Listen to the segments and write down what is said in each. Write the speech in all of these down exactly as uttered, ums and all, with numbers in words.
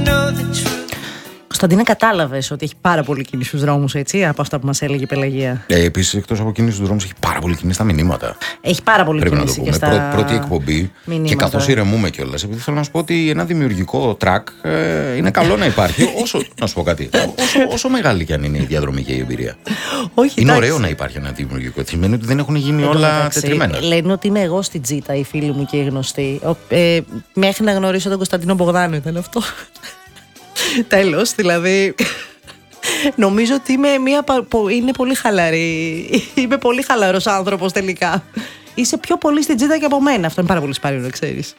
Κωνσταντίνα, κατάλαβες ότι έχει πάρα πολύ κίνηση στους δρόμους, έτσι, από αυτά που μας έλεγε η Πελαγία? Ε, επίσης, εκτός από κίνηση στους δρόμους, έχει πάρα πολύ κίνηση στα μηνύματα. Έχει πάρα πολύ Πρέπει κίνηση να το πούμε. και στα Πρω, πρώτη εκπομπή. μηνύματα. Και καθώς ηρεμούμε κιόλας, επειδή θέλω να σου πω ότι ένα δημιουργικό τρακ ε, είναι καλό να υπάρχει. Όσο, να σου πω κάτι. Όσο, όσο μεγάλη κι αν είναι η διαδρομή και η εμπειρία. Όχι, είναι εντάξει. ωραίο να υπάρχει ένα δημιουργικό. Σημαίνει ότι δεν έχουν γίνει όλα τετριμένα. Λένε ότι είμαι εγώ στην τζίτα, οι φίλοι μου και οι γνωστοί. Ε, μέχρι να γνωρίσω τον Κωνσταντίνο Μπογδάνο ήταν αυτό. Τέλος, δηλαδή. Νομίζω ότι είμαι μια, είναι πολύ χαλαρή. Είμαι πολύ χαλαρός άνθρωπος τελικά. Είσαι πιο πολύ στην τζίτα και από μένα. Αυτό είναι πάρα πολύ σπάνιο να ξέρεις.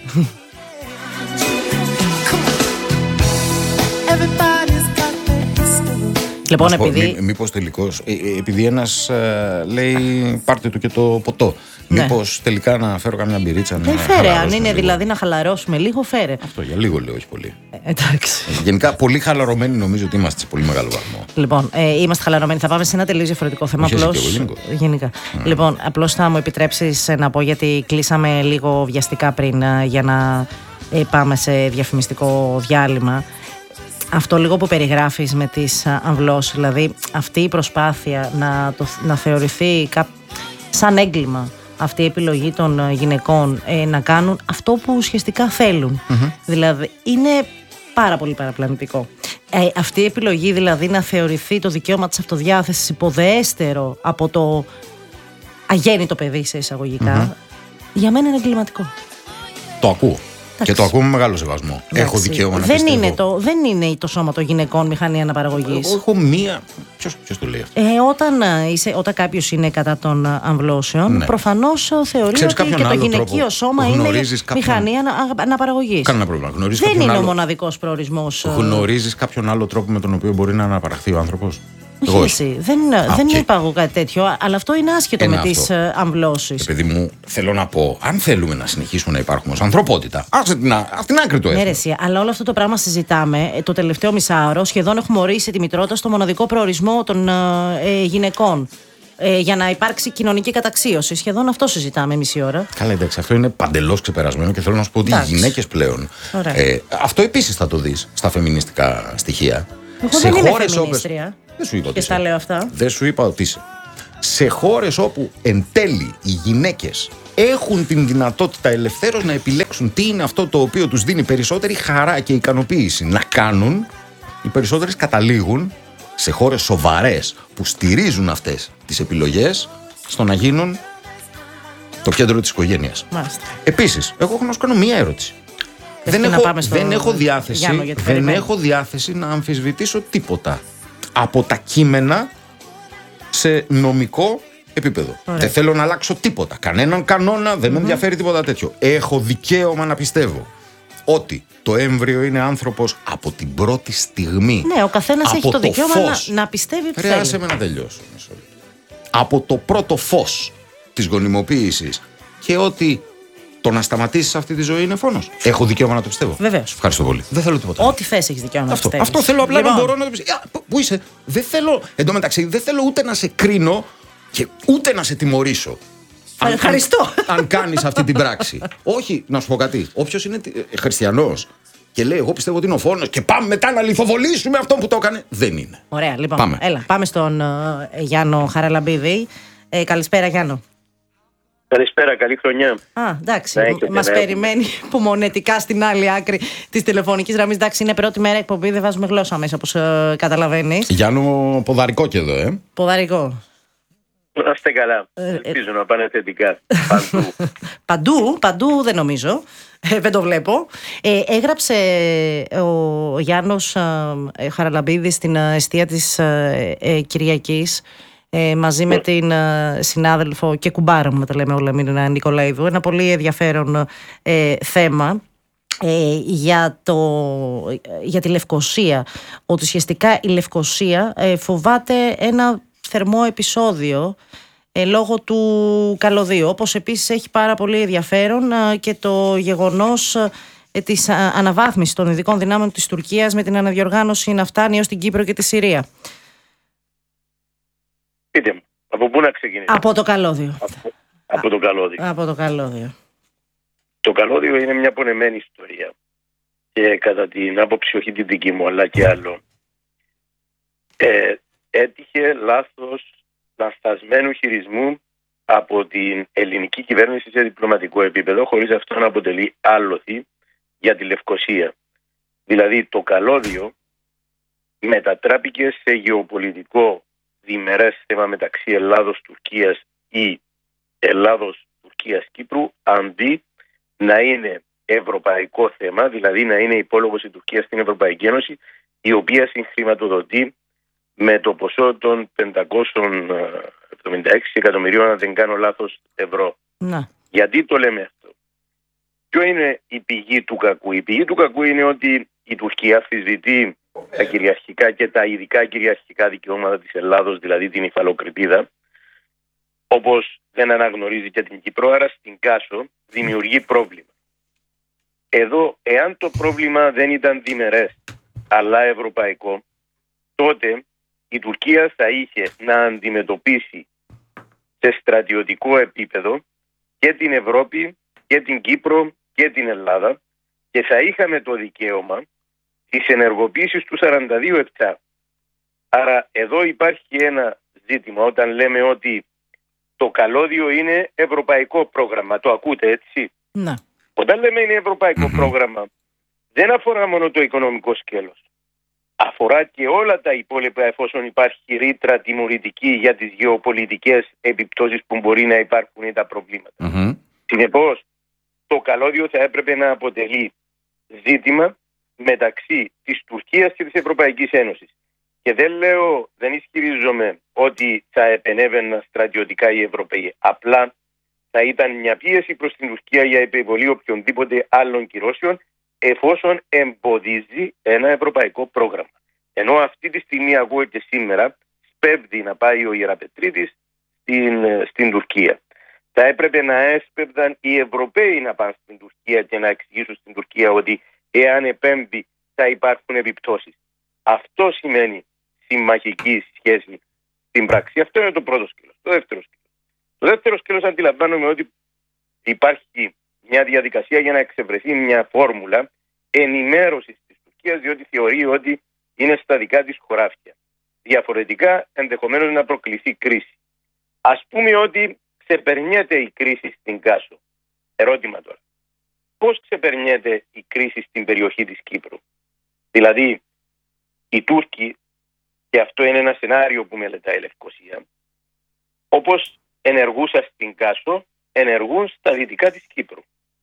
Λοιπόν, επειδή... Μή, μήπως τελικώς, ε, ε, επειδή ένας ε, λέει πάρτε του και το ποτό. Ναι. Μήπως τελικά να φέρω καμιά μπυρίτσα να ε, φέρε, αν είναι λίγο. Δηλαδή να χαλαρώσουμε λίγο, φέρε. Αυτό για λίγο λέω, όχι πολύ. Ε, εντάξει. Ε, γενικά, πολύ χαλαρωμένοι νομίζω ότι είμαστε σε πολύ μεγάλο βαθμό. Λοιπόν, ε, είμαστε χαλαρωμένοι. Θα πάμε σε ένα τελείως διαφορετικό θέμα. Απλώς, γενικό. γενικά. Mm. Λοιπόν, απλώς θα μου επιτρέψεις να πω, γιατί κλείσαμε λίγο βιαστικά πριν για να ε, πάμε σε διαφημιστικό διάλειμμα. Αυτό λίγο που περιγράφεις με τις αμβλώσεις, δηλαδή αυτή η προσπάθεια να, το, να θεωρηθεί κά, σαν έγκλημα αυτή η επιλογή των γυναικών ε, να κάνουν αυτό που ουσιαστικά θέλουν. Mm-hmm. Δηλαδή είναι πάρα πολύ παραπλανητικό. Ε, αυτή η επιλογή δηλαδή να θεωρηθεί το δικαίωμα της αυτοδιάθεσης υποδεέστερο από το αγέννητο παιδί σε εισαγωγικά, mm-hmm. για μένα είναι εγκληματικό. Το ακούω. Και το ακούω με μεγάλο σεβασμό. Εντάξει. Έχω δικαίωμα να δεν πιστεύω. Είναι το, δεν είναι το σώμα των γυναικών μηχανή αναπαραγωγής. Εγώ έχω μία. Ποιος, ποιος το λέει αυτό? Ε, όταν είσαι, όταν κάποιος είναι κατά των αμβλώσεων, ναι. προφανώς θεωρεί Ξέρεις ότι και το γυναικείο σώμα είναι κάποιον... μηχανή ανα, αναπαραγωγής. Κανένα πρόβλημα. Γνωρίζεις δεν είναι άλλο... ο μοναδικός προορισμός. Γνωρίζεις κάποιον άλλο τρόπο με τον οποίο μπορεί να αναπαραχθεί ο άνθρωπος? Όχι, εσύ. Δεν, Α, δεν okay. είπα εγώ κάτι τέτοιο, αλλά αυτό είναι άσχετο Ένα με τις αμβλώσεις. Επειδή μου θέλω να πω, αν θέλουμε να συνεχίσουμε να υπάρχουμε ως ανθρωπότητα, άσε την, αυτή την άκρη το έχουμε. Ναι, αλλά όλο αυτό το πράγμα συζητάμε το τελευταίο μισάωρο. Σχεδόν έχουμε ορίσει τη μητρότητα στο μοναδικό προορισμό των ε, γυναικών. Ε, για να υπάρξει κοινωνική καταξίωση. Σχεδόν αυτό συζητάμε μισή ώρα. Καλά, εντάξει, αυτό είναι παντελώς ξεπερασμένο και θέλω να σου πω ότι οι γυναίκες πλέον. Ε, αυτό επίσης θα το δεις στα φεμινιστικά στοιχεία. Εγώ σε δεν είμαι φεμινίστρια. Δεν σου είπα και στα λέω αυτά. Δεν σου είπα ότι είσαι. Σε χώρες όπου εν τέλει οι γυναίκες έχουν την δυνατότητα ελευθέρως να επιλέξουν τι είναι αυτό το οποίο τους δίνει περισσότερη χαρά και ικανοποίηση να κάνουν, οι περισσότερες καταλήγουν σε χώρες σοβαρές που στηρίζουν αυτές τις επιλογές στο να γίνουν το κέντρο της οικογένειας. Μάλιστα. Επίσης, εγώ έχω να σου κάνω μία ερώτηση. Δεν έχω, δεν, έχω διάθεση, Γιάννο, δεν έχω διάθεση να αμφισβητήσω τίποτα από τα κείμενα σε νομικό επίπεδο. Ωραία. Δεν θέλω να αλλάξω τίποτα. Κανέναν κανόνα, δεν mm-hmm. με ενδιαφέρει τίποτα τέτοιο. Έχω δικαίωμα να πιστεύω ότι το έμβριο είναι άνθρωπος από την πρώτη στιγμή. Ναι, ο καθένας έχει το δικαίωμα να, να πιστεύει ότι θέλει. Χρειάζεσαι με να τελειώσω. Από το πρώτο φως της γονιμοποίησης και ότι το να σταματήσεις αυτή τη ζωή είναι φόνος. Έχω δικαίωμα να το πιστεύω. Βεβαίως. Ευχαριστώ πολύ. Δεν θέλω τίποτα. Ό,τι θες έχεις δικαίωμα αυτό, να πιστεύεις. Αυτό θέλω απλά λοιπόν. να μπορώ να το πιστεύω. Πού είσαι? Δεν θέλω, εντωμεταξύ, δεν θέλω ούτε να σε κρίνω και ούτε να σε τιμωρήσω. Αν, Ευχαριστώ. Αν, αν κάνεις αυτή την πράξη. Όχι, να σου πω κάτι. Όποιος είναι χριστιανός και λέει εγώ πιστεύω ότι είναι ο φόνος και πάμε μετά να λιθοβολήσουμε αυτόν που το έκανε, δεν είναι. Ωραία, λοιπόν. Πάμε, έλα, πάμε στον uh, Γιάννο Χαραλαμπίδη. Ε, καλησπέρα, Γιάννο. Καλησπέρα, καλή χρονιά. Α, εντάξει. Μας περιμένει υπομονετικά στην άλλη άκρη της τηλεφωνικής γραμμής. Εντάξει, είναι πρώτη μέρα εκπομπή, δεν βάζουμε γλώσσα μέσα, όπως uh, καταλαβαίνεις. Γιάννο, ποδαρικό και εδώ, ε. Ποδαρικό. Να είστε καλά. Ε, Ελπίζω ε, να πάνε θετικά. Παντού. παντού, παντού δεν νομίζω. Ε, δεν το βλέπω. Ε, έγραψε ο Γιάννος ε, Χαραλαμπίδης στην εστία της ε, ε, Κυριακής ε, μαζί με την ε, συνάδελφο και κουμπάρα μου, τα λέμε όλα, Μίνα Νικολαίδου. Ένα πολύ ενδιαφέρον ε, θέμα. Ε, για, το, για τη Λευκοσία, ότι ουσιαστικά η Λευκοσία ε, φοβάται ένα θερμό επεισόδιο ε, λόγω του καλωδίου, όπως επίσης έχει πάρα πολύ ενδιαφέρον ε, και το γεγονός ε, της α, αναβάθμισης των ειδικών δυνάμεων της Τουρκίας με την αναδιοργάνωση να φτάνει ως την Κύπρο και τη Συρία. Πείτε μου, από πού να ξεκινήσω? Από το καλώδιο. Από, από το καλώδιο. Από το καλώδιο. Το καλώδιο είναι μια πονεμένη ιστορία και κατά την άποψη όχι την δική μου αλλά και άλλο, ε, έτυχε λάθος λανθασμένου χειρισμού από την ελληνική κυβέρνηση σε διπλωματικό επίπεδο, χωρίς αυτό να αποτελεί άλοθη για τη Λευκοσία. Δηλαδή το καλώδιο μετατράπηκε σε γεωπολιτικό διμερές θέμα μεταξύ Ελλάδος-Τουρκίας ή Ελλάδος-Τουρκίας-Κύπρου, αντί να είναι ευρωπαϊκό θέμα, δηλαδή να είναι υπόλογος η Τουρκία στην Ευρωπαϊκή Ένωση, η οποία συγχρηματοδοτεί με το ποσό των πεντακόσια εβδομήντα έξι εκατομμυρίων, αν δεν κάνω λάθος, ευρώ. Να. Γιατί το λέμε αυτό? Ποιο είναι η πηγή του κακού? Η πηγή του κακού είναι ότι η Τουρκία αμφισβητεί τα κυριαρχικά και τα ειδικά κυριαρχικά δικαιώματα της Ελλάδος, δηλαδή την υφαλοκρηπίδα, όπως δεν αναγνωρίζει και την Κύπρο, άρα στην Κάσο δημιουργεί πρόβλημα. Εδώ, εάν το πρόβλημα δεν ήταν διμερές αλλά ευρωπαϊκό, τότε η Τουρκία θα είχε να αντιμετωπίσει σε στρατιωτικό επίπεδο και την Ευρώπη και την Κύπρο και την Ελλάδα και θα είχαμε το δικαίωμα της ενεργοποίησης του σαράντα δύο επτά. Άρα εδώ υπάρχει ένα ζήτημα όταν λέμε ότι το καλώδιο είναι ευρωπαϊκό πρόγραμμα. Το ακούτε, έτσι? Ναι. Όταν λέμε είναι ευρωπαϊκό mm-hmm. πρόγραμμα, δεν αφορά μόνο το οικονομικό σκέλος. Αφορά και όλα τα υπόλοιπα, εφόσον υπάρχει ρήτρα τιμωρητική για τις γεωπολιτικές επιπτώσεις που μπορεί να υπάρχουν ή τα προβλήματα. Mm-hmm. Συνεπώς, το καλώδιο θα έπρεπε να αποτελεί ζήτημα μεταξύ της Τουρκίας και της Ευρωπαϊκής Ένωσης. Και δεν λέω, δεν ισχυρίζομαι ότι θα επενέβαιναν στρατιωτικά οι Ευρωπαίοι. Απλά θα ήταν μια πίεση προς την Τουρκία για επιβολή οποιονδήποτε άλλων κυρώσεων, εφόσον εμποδίζει ένα ευρωπαϊκό πρόγραμμα. Ενώ αυτή τη στιγμή ακούω και σήμερα σπέβδει να πάει ο Ιεραπετρίτης στην, στην Τουρκία. Θα έπρεπε να έσπευδαν οι Ευρωπαίοι να πάνε στην Τουρκία και να εξηγήσουν στην Τουρκία ότι εάν επέμβει θα υπάρχουν επιπτώσεις. Αυτό σημαίνει συμμαχική σχέση στην πράξη. Αυτό είναι το πρώτο σκέλος. Το δεύτερο σκέλος. Το δεύτερο σκέλος αντιλαμβάνομαι ότι υπάρχει μια διαδικασία για να εξευρεθεί μια φόρμουλα ενημέρωσης της Τουρκίας, διότι θεωρεί ότι είναι στα δικά της χωράφια. Διαφορετικά ενδεχομένως να προκληθεί κρίση. Ας πούμε ότι ξεπερνιέται η κρίση στην Κάσο. Ερώτημα τώρα. Πώς ξεπερνιέται η κρίση στην περιοχή της Κύπρου? Δηλαδή, οι Τούρκοι, και αυτό είναι ένα σενάριο που μελετάει η Λευκοσία, όπως ενεργούσαν στην Κάσο, ενεργούν στα δυτικά της Κύπρου.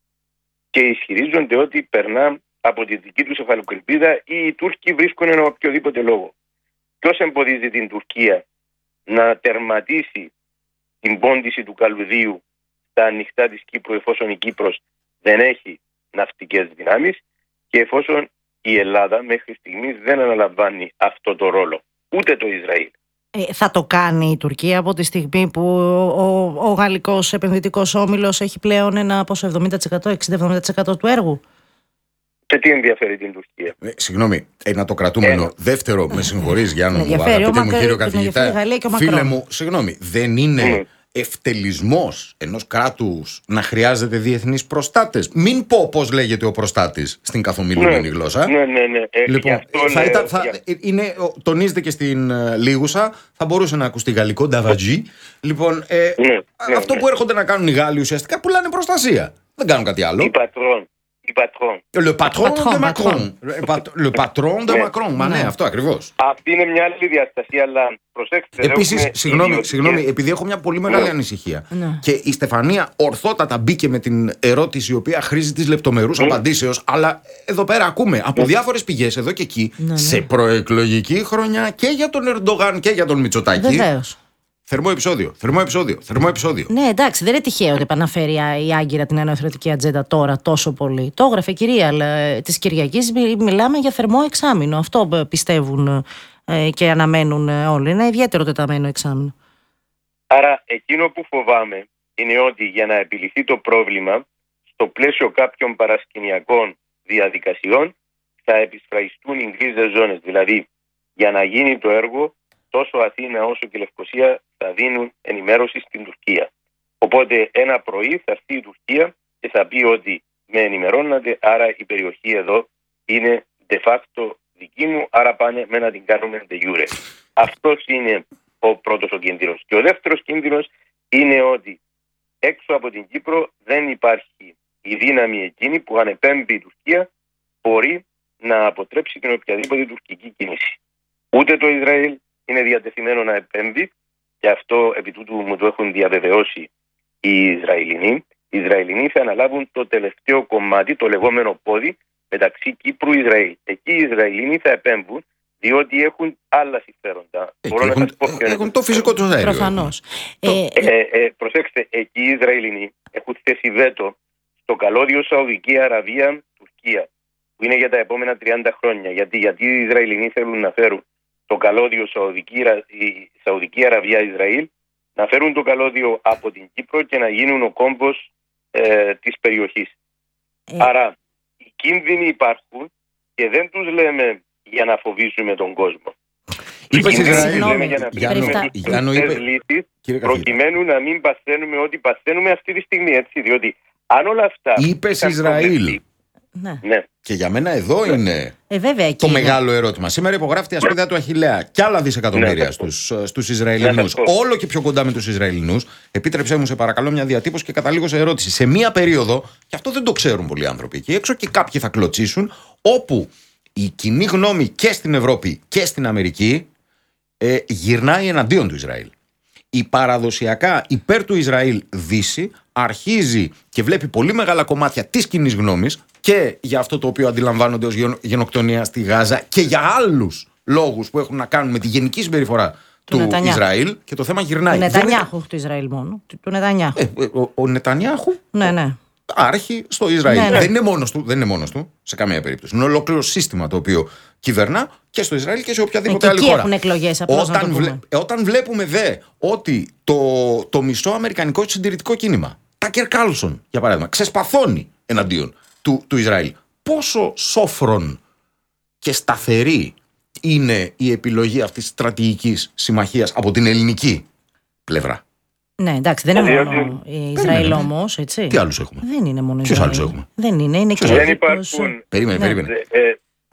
Και ισχυρίζονται ότι περνά από τη δική τους εφαλοκρηπίδα ή οι Τούρκοι βρίσκουν ένα οποιοδήποτε λόγο. Ποιος εμποδίζει την Τουρκία να τερματίσει την πόντιση του καλουδίου στα ανοιχτά της Κύπρου, εφόσον η Κύπρος δεν έχει ναυτικές δυνάμεις και εφόσον η Ελλάδα μέχρι στιγμής δεν αναλαμβάνει αυτό το ρόλο, ούτε το Ισραήλ. Ε, θα το κάνει η Τουρκία από τη στιγμή που ο, ο, ο γαλλικός επενδυτικός όμιλος έχει πλέον ένα πόσο εβδομήντα τοις εκατό, εξήντα με εβδομήντα τοις εκατό του έργου? Και τι ενδιαφέρει την Τουρκία? Ε, συγγνώμη, ένα το κρατούμενο. Ένα. Δεύτερο, με συγχωρείς Γιάννο μου, αγαπητέ μου κύριο καθηγητά. Φίλε μου, συγγνώμη, δεν είναι mm. ευτελισμός ενός κράτους να χρειάζεται διεθνείς προστάτες? Μην πω πώς λέγεται ο προστάτης στην καθομιλούμενη ναι. γλώσσα. Ναι, ναι, ναι. Ε, λοιπόν, θα λέω, ήταν, θα, είναι, τονίζεται και στην uh, Λίγουσα, θα μπορούσε να ακουστεί γαλλικό, νταβατζή. Λοιπόν, ε, ναι, ναι, αυτό ναι. που έρχονται να κάνουν οι Γάλλοι ουσιαστικά πουλάνε προστασία. Δεν κάνουν κάτι άλλο. Οι πατρόν. Patron. Le patron de Macron. Le patron de Macron. Μα ναι, αυτό ακριβώς. Αυτή είναι μια άλλη διαστασία, αλλά προσέξτε. Επίσης, συγγνώμη, συγγνώμη, επειδή έχω μια πολύ μεγάλη ανησυχία. Και η Στεφανία ορθότατα μπήκε με την ερώτηση, η οποία χρήζει της λεπτομερούς απαντήσεως, αλλά εδώ πέρα ακούμε από διάφορες πηγές, εδώ και εκεί, σε προεκλογική χρονιά και για τον Ερντογάν και για τον Μητσοτάκη. Βεβαίως. Θερμό επεισόδιο, θερμό επεισόδιο, θερμό επεισόδιο. Ναι, εντάξει, δεν είναι τυχαίο ότι επαναφέρει η Άγκυρα την εννοηθρωτική ατζέντα τώρα τόσο πολύ. Το έγραφε κυρία, αλλά της Κυριακής μιλάμε για θερμό εξάμηνο. Αυτό πιστεύουν ε, και αναμένουν όλοι. Είναι ιδιαίτερο τεταμένο εξάμηνο. Άρα, εκείνο που φοβάμαι είναι ότι για να επιλυθεί το πρόβλημα, στο πλαίσιο κάποιων παρασκηνιακών διαδικασιών, θα επισφραγιστούν οι γκρίζες ζώνες. Δηλαδή, για να γίνει το έργο, τόσο Αθήνα όσο και Λευκοσία θα δίνουν ενημέρωση στην Τουρκία. Οπότε ένα πρωί θα έρθει η Τουρκία και θα πει ότι με ενημερώνατε, άρα η περιοχή εδώ είναι de facto δική μου, άρα πάνε με να την κάνουμε de jure. Αυτός είναι ο πρώτος ο κίνδυνος. Και ο δεύτερος κίνδυνος είναι ότι έξω από την Κύπρο δεν υπάρχει η δύναμη εκείνη που αν επέμβει η Τουρκία μπορεί να αποτρέψει την οποιαδήποτε τουρκική κίνηση. Ούτε το Ισραήλ είναι διατεθειμένο να επέμβει, και αυτό επί τούτου μου το έχουν διαβεβαιώσει οι Ισραηλινοί. Οι Ισραηλινοί θα αναλάβουν το τελευταίο κομμάτι, το λεγόμενο πόδι, μεταξύ Κύπρου και Ισραήλ. Εκεί οι Ισραηλινοί θα επέμβουν, διότι έχουν άλλα συμφέροντα. Μπορώ έχουν, να σας πω ποιο έχουν το φυσικό του αέριο. Προφανώς. Ε, ε, ε, προσέξτε, εκεί οι Ισραηλινοί έχουν θέσει βέτο στο καλώδιο Σαουδική Αραβία-Τουρκία, που είναι για τα επόμενα τριάντα χρόνια. Γιατί, γιατί οι Ισραηλινοί θέλουν να φέρουν το καλώδιο Σαουδική, Σαουδική Αραβία-Ισραήλ, να φέρουν το καλώδιο από την Κύπρο και να γίνουν ο κόμβος ε, της περιοχής. Ε. Άρα οι κίνδυνοι υπάρχουν και δεν τους λέμε για να φοβήσουμε τον κόσμο. Είπε Ισραήλ για να πούμε λύσεις προκειμένου να μην παθαίνουμε ό,τι παθαίνουμε αυτή τη στιγμή, έτσι, διότι αν όλα αυτά... Είπες Ισραήλ. Ναι. Ναι. Και για μένα εδώ είναι ε, βέβαια, το είναι. μεγάλο ερώτημα. Σήμερα υπογράφει η ασπίδα του Αχιλλέα και άλλα δισεκατομμύρια ναι, στους, στους Ισραηλινούς. Ναι, όλο και πιο κοντά με τους Ισραηλινούς. Επίτρεψέ μου, σε παρακαλώ, μια διατύπωση και καταλήγω σε ερώτηση. Σε μία περίοδο, και αυτό δεν το ξέρουν πολλοί άνθρωποι εκεί έξω και κάποιοι θα κλωτσίσουν, όπου η κοινή γνώμη και στην Ευρώπη και στην Αμερική ε, γυρνάει εναντίον του Ισραήλ. Η παραδοσιακά υπέρ του Ισραήλ Δύση αρχίζει και βλέπει πολύ μεγάλα κομμάτια της κοινής γνώμης και για αυτό το οποίο αντιλαμβάνονται ως γενοκτονία στη Γάζα και για άλλους λόγους που έχουν να κάνουν με τη γενική συμπεριφορά του, του Ισραήλ, και το θέμα γυρνάει. Του Νετανιάχου, είναι... του Ισραήλ μόνο. Του Νετανιάχου. Ε, ο, ο Νετανιάχου ναι, ναι. άρχει στο Ισραήλ. Ναι, ναι. Δεν είναι μόνος του, δεν είναι μόνος του σε καμία περίπτωση. Είναι ολόκληρο σύστημα το οποίο κυβερνά και στο Ισραήλ και σε οποιαδήποτε ε, άλλη εκεί χώρα. Έχουν εκλογές, απλώς όταν, να το βλέ, όταν βλέπουμε δε ότι το, το μισό αμερικανικό συντηρητικό κίνημα, Τάκερ Κάρλσον για παράδειγμα, ξεσπαθώνει εναντίον του, του Ισραήλ, πόσο σόφρον και σταθερή είναι η επιλογή αυτής της στρατηγικής συμμαχίας από την ελληνική πλευρά? Ναι, εντάξει, δεν είναι μόνο η Ισραήλ όμως, έτσι. Τι άλλους έχουμε? Δεν είναι μόνο η Ισραήλ. Ποιους άλλους έχουμε? Δεν είναι, είναι και δεν υπάρχουν. Περίμενε, ναι. περίμενε. Ε,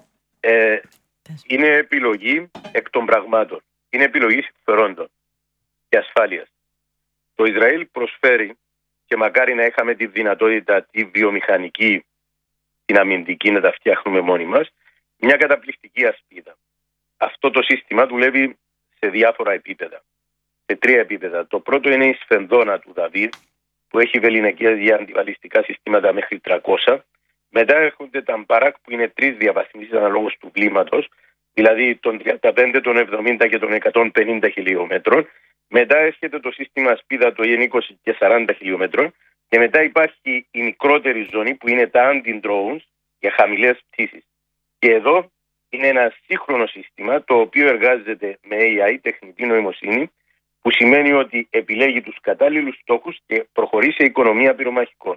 ε, είναι επιλογή εκ των πραγμάτων. Είναι επιλογή συμφερόντων και ασφάλειας. Το Ισραήλ προσφέρει, και μακάρι να είχαμε τη δυνατότητα τη βιομηχανική, την αμυντική, να τα φτιάχνουμε μόνοι μας, μια καταπληκτική ασπίδα. Αυτό το σύστημα δουλεύει σε διάφορα επίπεδα. Σε τρία επίπεδα. Το πρώτο είναι η σφενδόνα του Δαβίδ, που έχει βεληνικές για αντιβαλιστικά συστήματα μέχρι τριακόσια. Μετά έρχονται τα Μπαράκ, που είναι τρεις διαβαθμίσεις αναλόγως του κλίματος, δηλαδή των τριάντα πέντε, των εβδομήντα και των εκατόν πενήντα χιλιόμετρων. Μετά έρχεται το σύστημα ασπίδα το είκοσι και σαράντα χιλιόμετρων. Και μετά υπάρχει η μικρότερη ζώνη, που είναι τα anti-drones για χαμηλές πτήσεις. Και εδώ είναι ένα σύγχρονο σύστημα, το οποίο εργάζεται με έι άι, τεχνητή νοημοσύνη, που σημαίνει ότι επιλέγει τους κατάλληλους στόχους και προχωρεί σε οικονομία πυρομαχικών.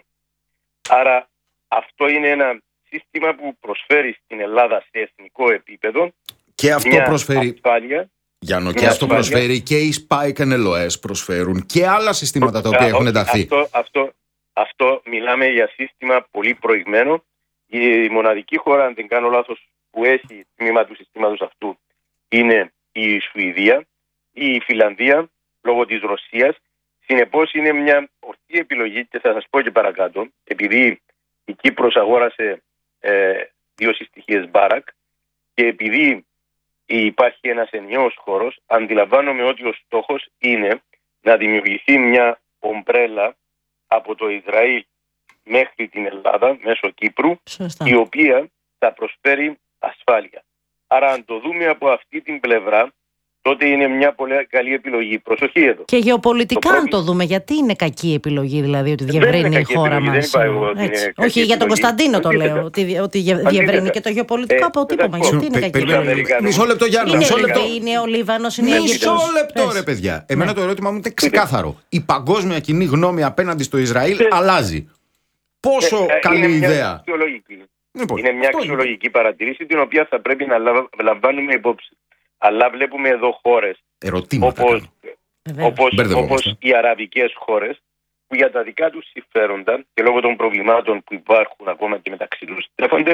Άρα αυτό είναι ένα σύστημα που προσφέρει στην Ελλάδα σε εθνικό επίπεδο και αυτό μια προσφέρει ασφάλεια. Γιάννο, και αυτό ασφάλεια. Προσφέρει και οι Spike εν ελ ο ες προσφέρουν και άλλα συστήματα τα οποία έχουν ενταθεί. Αυτό, αυτό, αυτό μιλάμε για σύστημα πολύ προηγμένο. Η μοναδική χώρα, αν δεν κάνω λάθος, που έχει τμήμα του συστήματος αυτού είναι η Σουηδία ή η Φιλανδία, λόγω της Ρωσίας. Συνεπώς είναι μια ορθή επιλογή, και θα σας πω και παρακάτω, επειδή η Κύπρος αγόρασε ε, δύο συστοιχίες Μπάρακ και επειδή υπάρχει ένας ενιαίος χώρος, αντιλαμβάνομαι ότι ο στόχος είναι να δημιουργηθεί μια ομπρέλα από το Ισραήλ μέχρι την Ελλάδα, μέσω Κύπρου, Σωστά. η οποία θα προσφέρει ασφάλεια. Άρα αν το δούμε από αυτή την πλευρά, τότε είναι μια πολύ καλή επιλογή. Προσοχή εδώ. Και γεωπολιτικά, το αν το δούμε, γιατί είναι κακή επιλογή, δηλαδή, ότι διευρύνει η χώρα μας? Όχι, για τον Κωνσταντίνο το λέω, ότι, ότι διευρύνει και το γεωπολιτικό ε, αποτύπωμα. Γιατί είναι κακή επιλογή? Μισό λεπτό, Γιάννη. Μισό λεπτό. Είναι ο Λίβανος, είναι η Αίγυπτος. Μισό λεπτό, ρε παιδιά. Εμένα το ερώτημα μου είναι ξεκάθαρο. Η παγκόσμια κοινή γνώμη απέναντι στο Ισραήλ αλλάζει. Πόσο καλή ιδέα? Είναι μια αξιολογική παρατηρήση, την οποία θα πρέπει να λαμβάνουμε υπόψη. Αλλά βλέπουμε εδώ χώρες όπως, όπως, όπως οι αραβικές χώρες, που για τα δικά τους συμφέροντα και λόγω των προβλημάτων που υπάρχουν ακόμα και μεταξύ τους στρέφονται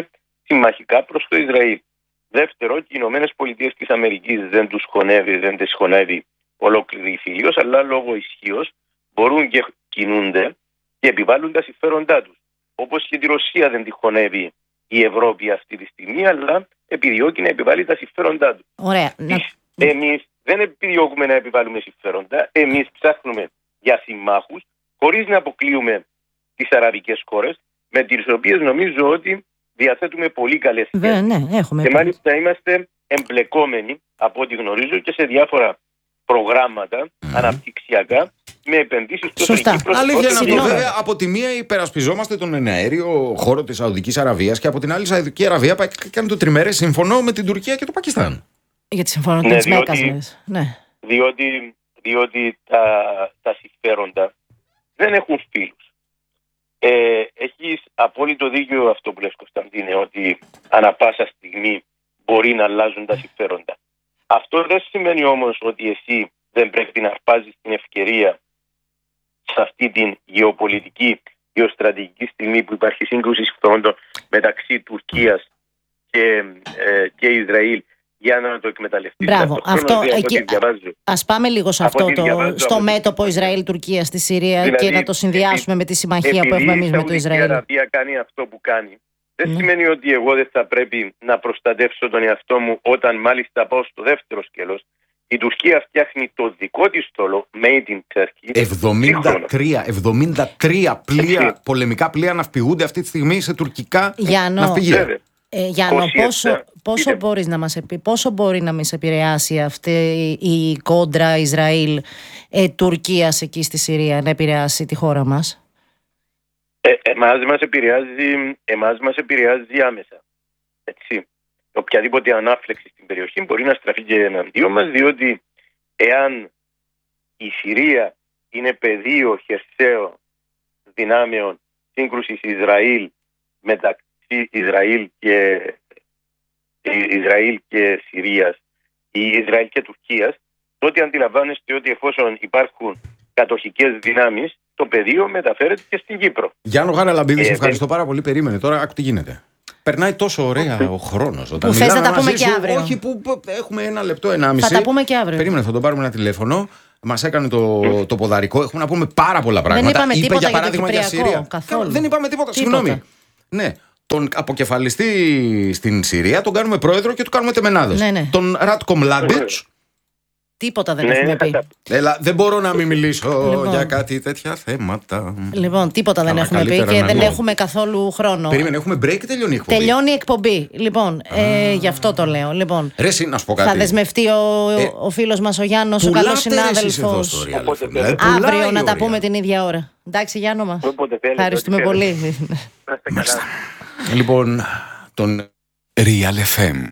συμμαχικά προς το Ισραήλ. Δεύτερο, και οι Ηνωμένες Πολιτείες της Αμερικής δεν τους χωνεύει, δεν τις χωνεύει ολόκληρη η Φίλιος, αλλά λόγω ισχύως μπορούν και κινούνται και επιβάλλουν τα συμφέροντά τους. Όπως και τη Ρωσία δεν τη χωνεύει η Ευρώπη αυτή τη στιγμή, αλλά επιδιώκει να επιβάλλει τα συμφέροντά του. Ωραία. Εμείς δεν επιδιώκουμε να επιβάλλουμε συμφέροντα, εμείς ψάχνουμε για συμμάχους, χωρίς να αποκλείουμε τις αραβικές χώρες, με τις οποίες νομίζω ότι διαθέτουμε πολύ καλές σχέσεις. Ναι, έχουμε. Και μάλιστα είμαστε εμπλεκόμενοι, από ό,τι γνωρίζω, και σε διάφορα προγράμματα mm. αναπτυξιακά με επενδύσεις στο Κύπρο. Αλήθεια είναι αυτό. Βέβαια, από τη μία υπερασπιζόμαστε τον εναέριο χώρο της Σαουδικής Αραβίας και από την άλλη η Σαουδική Αραβία κάνει το τριμερές σύμφωνο με την Τουρκία και το Πακιστάν. Για τη συμφωνία ναι, της Μέκας. Ναι. Διότι, διότι τα, τα συμφέροντα δεν έχουν φίλους. Ε, έχεις απόλυτο δίκιο αυτό που λες, Κωνσταντίνε, ότι ανά πάσα στιγμή μπορεί να αλλάζουν τα συμφέροντα. Αυτό δεν σημαίνει όμως ότι εσύ δεν πρέπει να αρπάζεις την ευκαιρία σε αυτή την γεωπολιτική, γεωστρατηγική στιγμή που υπάρχει σύγκρουση συμφερόντων μεταξύ Τουρκίας και, ε, και Ισραήλ, για να το εκμεταλλευτείς. Μπράβο. Αυτό, εκεί, ας πάμε λίγο σε αυτό το, διαβάζω, στο μέτωπο Ισραήλ-Τουρκία στη Συρία δηλαδή, και να το συνδυάσουμε επί, με τη συμμαχία που έχουμε εμείς με το Ισραήλ. Επειδή η Αραβία κάνει αυτό που κάνει, δεν mm. σημαίνει ότι εγώ δεν θα πρέπει να προστατεύσω τον εαυτό μου όταν μάλιστα πάω στο δεύτερο σκέλος. Η Τουρκία φτιάχνει το δικό της στόλο, made in Turkey. εβδομήντα τρία πλοία, πολεμικά πλοία ναυπηγούνται αυτή τη στιγμή σε τουρκικά Γιάννο, ναυπηγεία. Ε, Γιάννο, πόσο, πόσο, μπορείς να μας επι, πόσο μπορεί να μας επηρεάσει αυτή η κόντρα Ισραήλ-Τουρκίας εκεί στη Συρία, να επηρεάσει τη χώρα μας? Ε, εμάς, μας επηρεάζει, εμάς μας επηρεάζει άμεσα. Έτσι. Οποιαδήποτε ανάφλεξη στην περιοχή μπορεί να στραφεί και εναντίον μας, διότι εάν η Συρία είναι πεδίο χερσαίο δυνάμεων σύγκρουσης Ισραήλ μεταξύ Ισραήλ και, Ισραήλ και Συρίας ή Ισραήλ και Τουρκίας, τότε αντιλαμβάνεστε ότι εφόσον υπάρχουν κατοχικές δυνάμεις, το πεδίο μεταφέρεται και στην Κύπρο. Γιάννο Χαραλαμπίδη, ε, ευχαριστώ πάρα πολύ. Περίμενε τώρα, άκου τι γίνεται. Περνάει τόσο ωραία ο χρόνος. Που θες να τα πούμε και αύριο. Όχι, που έχουμε ένα λεπτό, ενάμιση. Θα τα πούμε και αύριο. Περίμενε, θα τον πάρουμε ένα τηλέφωνο. Μας έκανε το, mm. το ποδαρικό. Έχουμε να πούμε πάρα πολλά πράγματα. Δεν είπαμε Είπε τίποτα για παράδειγμα για, για Συρία. Καθόλου. Δεν είπαμε τίποτα. τίποτα. Συγγνώμη. Ναι. Τον αποκεφαλιστή στην Συρία τον κάνουμε πρόεδρο και του κάνουμε τεμενάδες. Ναι, ναι. Τον Ράτκο Μλάντιτς. Τίποτα δεν ναι, έχουμε πει. Έλα, δεν μπορώ να μην μιλήσω λοιπόν. για κάτι τέτοια θέματα. Λοιπόν, τίποτα δεν έχουμε πει και δεν έχουμε καθόλου χρόνο. Περίμενε, έχουμε break και τελειώνει η εκπομπή. Τελειώνει η εκπομπή. Λοιπόν, ε, γι' αυτό το λέω. Λοιπόν, ρε, εσύ, να σου πω κάτι. Θα δεσμευτεί ο, ε, ο φίλος μας ο Γιάννος, ο καλός συνάδελφος. Αύριο να τα πούμε την ίδια ώρα. Εντάξει, Γιάννο μας. Ευχαριστούμε πολύ. Λοιπόν, τον Real εφ εμ.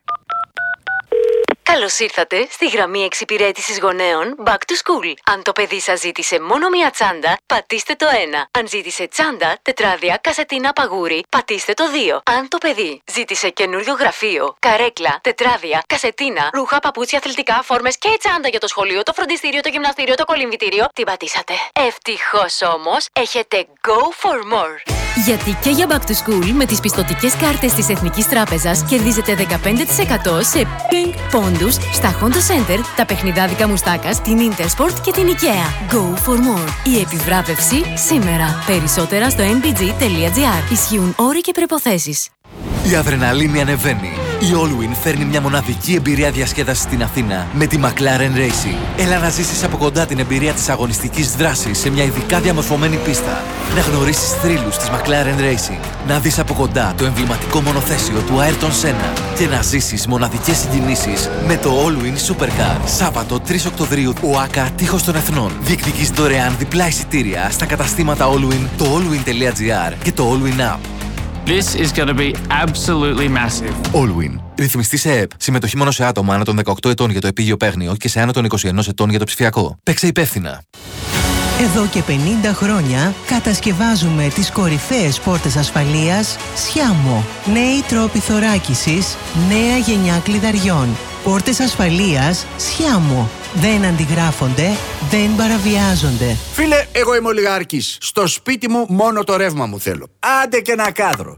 Καλώς ήρθατε στη γραμμή εξυπηρέτησης γονέων Back to School. Αν το παιδί σας ζήτησε μόνο μία τσάντα, πατήστε το ένα. Αν ζήτησε τσάντα, τετράδια, κασετίνα, παγούρι, πατήστε το δύο. Αν το παιδί ζήτησε καινούριο γραφείο, καρέκλα, τετράδια, κασετίνα, ρούχα, παπούτσια, αθλητικά, φόρμες και τσάντα για το σχολείο, το φροντιστήριο, το γυμναστήριο, το κολυμβητήριο, την πατήσατε. Ευτυχώς όμως, έχετε Go for More. Γιατί και για Back to School με τις πιστωτικές κάρτες της Εθνικής Τράπεζας κερδίζετε δεκαπέντε τοις εκατό σε Pink πόντους στα Honda Center, τα παιχνιδάδικα Μουστάκας, την Intersport και την IKEA. Go for more. Η επιβράβευση σήμερα. Περισσότερα στο εν μπι τζι τελεία τζι άρ. Ισχύουν όροι και προϋποθέσεις. Η αδρεναλίνη ανεβαίνει. Η Allwyn φέρνει μια μοναδική εμπειρία διασκέδασης στην Αθήνα με τη McLaren Racing. Έλα να ζήσεις από κοντά την εμπειρία της αγωνιστικής δράσης σε μια ειδικά διαμορφωμένη πίστα. Να γνωρίσεις θρύλους της McLaren Racing. Να δεις από κοντά το εμβληματικό μονοθέσιο του Ayrton Senna και να ζήσεις μοναδικές συγκινήσεις με το Allwyn Supercar. Σάββατο τρεις Οκτωβρίου, ΟΑΚΑ Τείχος των Εθνών. Διεκδικείς δωρεάν διπλά εισιτήρια στα καταστήματα Allwyn, το allwyn τελεία τζι άρ και το Allwyn App. This is going to be absolutely massive. Allwyn. Ρυθμιστή σε ΕΕΠ. Συμμετοχή μόνο σε άτομα άνω των δεκαοκτώ ετών για το επίγειο παίγνιο και σε άνω των είκοσι ένα ετών για το ψηφιακό. Παίξε υπεύθυνα. Εδώ και πενήντα χρόνια κατασκευάζουμε τις κορυφαίες πόρτες ασφαλείας Sciamo. Νέοι τρόποι θωράκισης, νέα γενιά κλειδαριών. Πόρτες ασφαλείας Sciamo. Δεν αντιγράφονται, δεν παραβιάζονται. Φίλε, εγώ είμαι ολιγάρχης. Στο σπίτι μου μόνο το ρεύμα μου θέλω. Άντε και ένα κάδρο.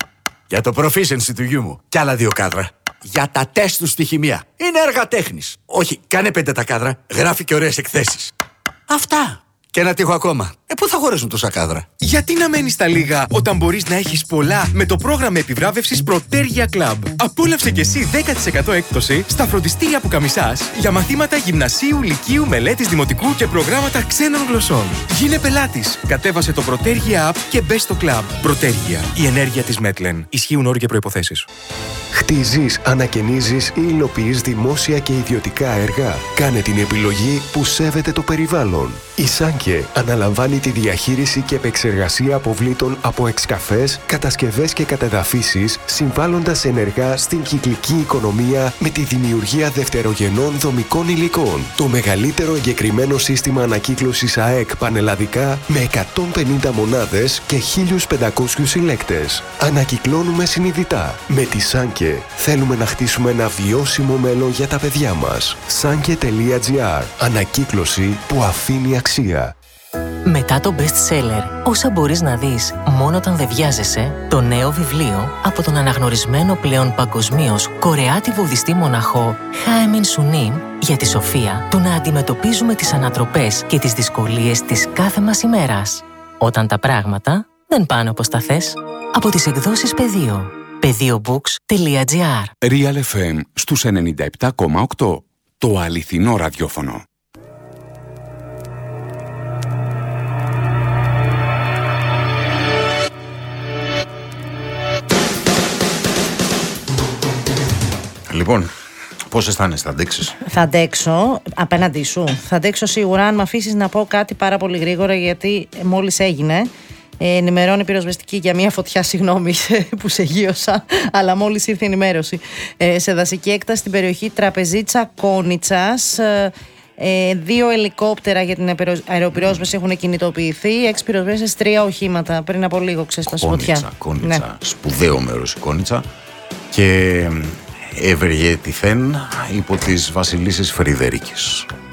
Για το proficiency του γιού μου. Κι άλλα δύο κάδρα. Για τα τεστ του στη χημεία. Είναι έργα τέχνης. Όχι, κάνε πέντε τα κάδρα. Γράφει και ωραίες εκθέσεις. Αυτά. Και ένα τείχο ακόμα. Ε, πού θα χωρέσουν τόσα κάδρα? Γιατί να μένεις στα λίγα όταν μπορείς να έχεις πολλά με το πρόγραμμα επιβράβευσης Protergia Club. Απόλαυσε και εσύ δέκα τοις εκατό έκπτωση στα φροντιστήρια που καμισάς για μαθήματα γυμνασίου, λυκείου, μελέτης δημοτικού και προγράμματα ξένων γλωσσών. Γίνε πελάτης. Κατέβασε το Protergia App και μπες στο club. Protergia. Η ενέργεια της Μέτλεν. Ισχύουν όροι και προϋποθέσεις. Χτίζεις, ανακαινίζεις ή υλοποιείς δημόσια και ιδιωτικά έργα. Κάνε την επιλογή που σέβεται το περιβάλλον. Η Σάνκε αναλαμβάνει τη διαχείριση και επεξεργασία αποβλήτων από εξκαφές, κατασκευές και κατεδαφίσεις, συμβάλλοντας ενεργά στην κυκλική οικονομία με τη δημιουργία δευτερογενών δομικών υλικών. Το μεγαλύτερο εγκεκριμένο σύστημα ανακύκλωσης ΑΕΚ πανελλαδικά με εκατόν πενήντα μονάδες και χίλιους πεντακόσιους συλλέκτες. Ανακυκλώνουμε συνειδητά. Με τη Σάνκε θέλουμε να χτίσουμε ένα βιώσιμο μέλλον για τα παιδιά μας. Σάνκε τελεία τζι άρ. Ανακύκλωση που αφήνει αξία. Μετά το best seller, όσα μπορείς να δεις μόνο όταν δεν βιάζεσαι, το νέο βιβλίο από τον αναγνωρισμένο πλέον παγκοσμίως Κορεάτη βουδιστή μοναχό Χάεμιν Σουνίμ για τη σοφία του να αντιμετωπίζουμε τις ανατροπές και τις δυσκολίες της κάθε μας ημέρας. Όταν τα πράγματα δεν πάνε όπως τα θες. Από τις εκδόσεις Πεδίο. πεδίομπουκς τελεία τζι άρ. Real εφ εμ στους ενενήντα επτά κόμμα οκτώ. Το αληθινό ραδιόφωνο. Λοιπόν, πώς αισθάνεσαι, θα αντέξεις? Θα αντέξω απέναντί σου. Θα αντέξω σίγουρα αν με αφήσεις να πω κάτι πάρα πολύ γρήγορα, γιατί μόλις έγινε. Ε, ενημερώνει πυροσβεστική για μια φωτιά, συγγνώμη που σε γείωσα, αλλά μόλις ήρθε η ενημέρωση. Ε, σε δασική έκταση στην περιοχή Τραπεζίτσα Κόνιτσας. Ε, δύο ελικόπτερα για την αεροπυρόσβεση έχουν κινητοποιηθεί. Έξι πυροσβέστες, τρία οχήματα. Πριν από λίγο ξέσπασε φωτιά. Κόνιτσα, ναι. Σπουδαίο μέρος η Κόνιτσα. Και ευεργετηθέν υπό της Βασιλίσσης Φρυδερίκης.